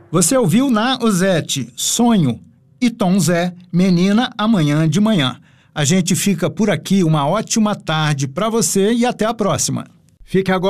Você ouviu na Ozete, Sonho, e Tom Zé, Menina, Amanhã de Manhã. A gente fica por aqui, uma ótima tarde para você e até a próxima. Fique agora